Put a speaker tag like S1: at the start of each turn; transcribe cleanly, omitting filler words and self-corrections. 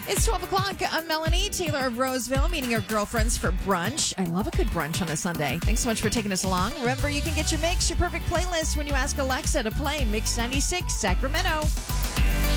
S1: It's 12 o'clock. I'm Melanie Taylor of Roseville, meeting your girlfriends for brunch. I love a good brunch on a Sunday. Thanks so much for taking us along. Remember, you can get your mix, your perfect playlist when you ask Alexa to play Mix 96 Sacramento.